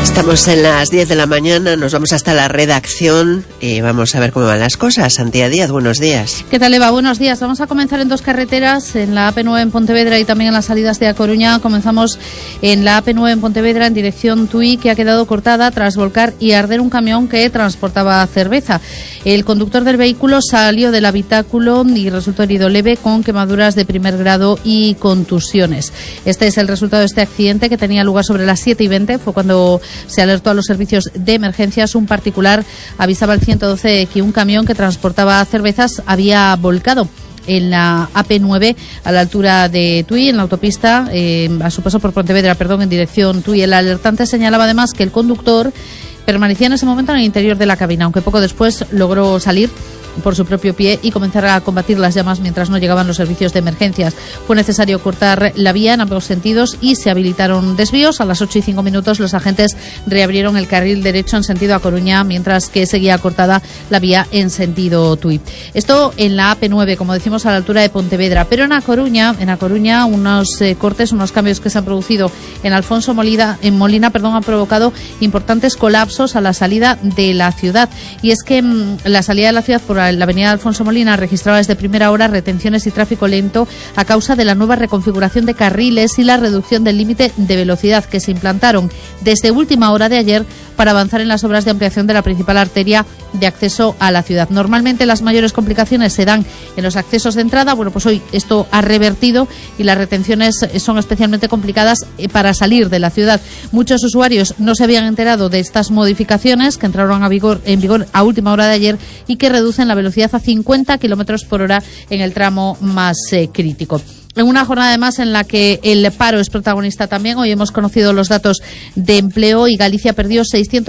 Estamos en las 10 de la mañana, nos vamos hasta la redacción y vamos a ver cómo van las cosas. Antía Díaz, buenos días. ¿Qué tal, Eva? Buenos días. Vamos a comenzar en dos carreteras, en la AP9 en Pontevedra y también en las salidas de A Coruña. Comenzamos en la AP9 en Pontevedra en dirección Tui, que ha quedado cortada tras volcar y arder un camión que transportaba cerveza. El conductor del vehículo salió del habitáculo y resultó herido leve con quemaduras de primer grado y contusiones. Este es el resultado de este accidente que tenía lugar sobre las 7:20. Fue cuando se alertó a los servicios de emergencias. Un particular avisaba al 112 que un camión que transportaba cervezas había volcado en la AP9 a la altura de Tui, en la autopista, a su paso por Pontevedra, en dirección Tui. El alertante señalaba además que el conductor permanecía en ese momento en el interior de la cabina, aunque poco después logró salir por su propio pie y comenzar a combatir las llamas mientras no llegaban los servicios de emergencias. Fue necesario cortar la vía en ambos sentidos y se habilitaron desvíos. A las 8:05 los agentes reabrieron el carril derecho en sentido A Coruña, mientras que seguía cortada la vía en sentido Tui. Esto en la AP9, como decimos, a la altura de Pontevedra. Pero en A Coruña unos cortes, unos cambios que se han producido en Alfonso Molina, han provocado importantes colapsos a la salida de la ciudad. Y es que la salida de la ciudad por la avenida Alfonso Molina registraba desde primera hora retenciones y tráfico lento a causa de la nueva reconfiguración de carriles y la reducción del límite de velocidad que se implantaron desde última hora de ayer para avanzar en las obras de ampliación de la principal arteria de acceso a la ciudad. Normalmente las mayores complicaciones se dan en los accesos de entrada. Bueno, pues hoy esto ha revertido y las retenciones son especialmente complicadas para salir de la ciudad. Muchos usuarios no se habían enterado de estas modificaciones que entraron en vigor a última hora de ayer y que reducen la velocidad a 50 kilómetros por hora en el tramo más crítico. En una jornada además en la que el paro es protagonista también. Hoy hemos conocido los datos de empleo y Galicia perdió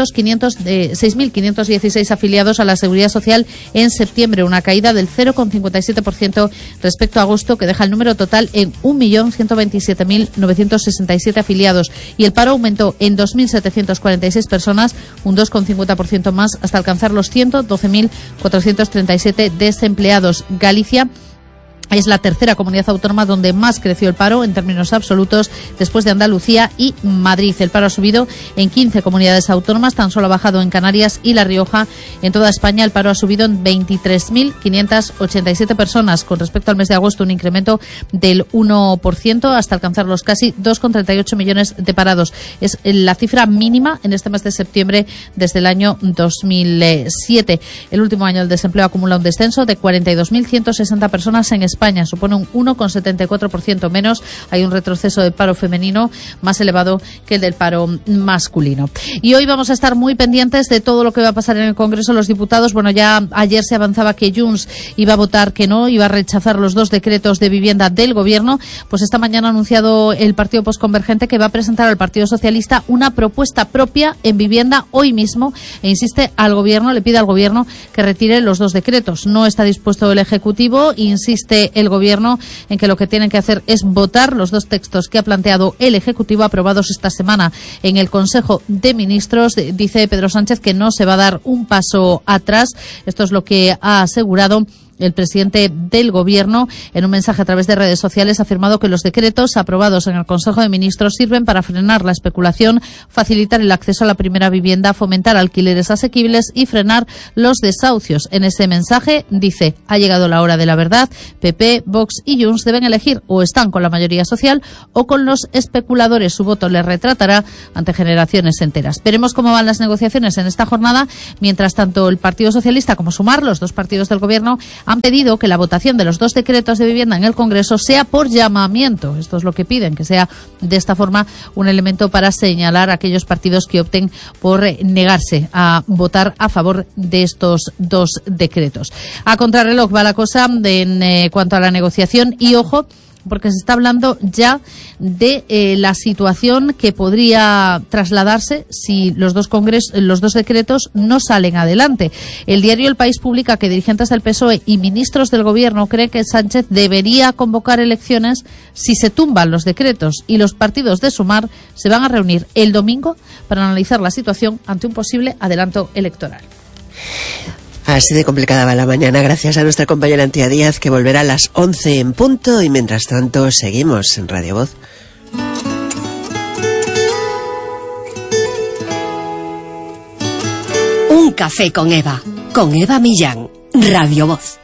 6.516 afiliados a la Seguridad Social en septiembre, una caída del 0,57% respecto a agosto, que deja el número total en 1.127.967 afiliados. Y el paro aumentó en 2.746 personas, un 2,50% más, hasta alcanzar los 112.437 desempleados. Galicia es la tercera comunidad autónoma donde más creció el paro en términos absolutos, después de Andalucía y Madrid. El paro ha subido en 15 comunidades autónomas, tan solo ha bajado en Canarias y La Rioja. En toda España el paro ha subido en 23.587 personas, con respecto al mes de agosto un incremento del 1%, hasta alcanzar los casi 2,38 millones de parados. Es la cifra mínima en este mes de septiembre desde el año 2007. El último año el desempleo acumula un descenso de 42.160 personas en España, supone un 1,74% menos. Hay un retroceso del paro femenino más elevado que el del paro masculino. Y hoy vamos a estar muy pendientes de todo lo que va a pasar en el Congreso de los Diputados. Bueno, ya ayer se avanzaba que Junts iba a votar que no, iba a rechazar los dos decretos de vivienda del Gobierno. Pues esta mañana ha anunciado el Partido Postconvergente que va a presentar al Partido Socialista una propuesta propia en vivienda hoy mismo e insiste al Gobierno, le pide al Gobierno que retire los dos decretos. No está dispuesto el Ejecutivo, insiste el Gobierno en que lo que tienen que hacer es votar los dos textos que ha planteado el Ejecutivo, aprobados esta semana en el Consejo de Ministros. Dice Pedro Sánchez que no se va a dar un paso atrás. Esto es lo que ha asegurado el presidente del Gobierno. En un mensaje a través de redes sociales ha afirmado que los decretos aprobados en el Consejo de Ministros sirven para frenar la especulación, facilitar el acceso a la primera vivienda, fomentar alquileres asequibles y frenar los desahucios. En ese mensaje dice: ha llegado la hora de la verdad. PP, Vox y Junts deben elegir, o están con la mayoría social o con los especuladores. Su voto les retratará ante generaciones enteras. Veremos cómo van las negociaciones en esta jornada. Mientras tanto, el Partido Socialista como Sumar, los dos partidos del Gobierno, han pedido que la votación de los dos decretos de vivienda en el Congreso sea por llamamiento. Esto es lo que piden, que sea de esta forma un elemento para señalar a aquellos partidos que opten por negarse a votar a favor de estos dos decretos. A contrarreloj va la cosa en cuanto a la negociación y, ojo, porque se está hablando ya de la situación que podría trasladarse si los dos decretos no salen adelante. El diario El País publica que dirigentes del PSOE y ministros del Gobierno creen que Sánchez debería convocar elecciones si se tumban los decretos, y los partidos de Sumar se van a reunir el domingo para analizar la situación ante un posible adelanto electoral. Así de complicada va la mañana, gracias a nuestra compañera Antía Díaz, que volverá a las 11 en punto, y mientras tanto seguimos en Radio Voz. Un café con Eva Millán, Radio Voz.